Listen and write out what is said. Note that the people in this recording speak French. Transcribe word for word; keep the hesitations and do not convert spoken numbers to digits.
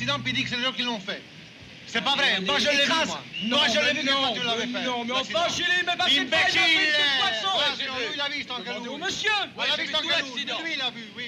l'accident puis dit que c'est les gens qui l'ont fait. C'est pas vrai. Moi, je l'ai vu, moi. Non, moi, je l'ai mais vu non, quand tu l'avais fait. non, mais enfin, Julie, mais parce que Imbécile! de toute façon. Ouais, lui, il a vu, c'est en Demandez quel au monsieur. Il a vu, c'est en quel l'accident. Lui, il a vu, oui.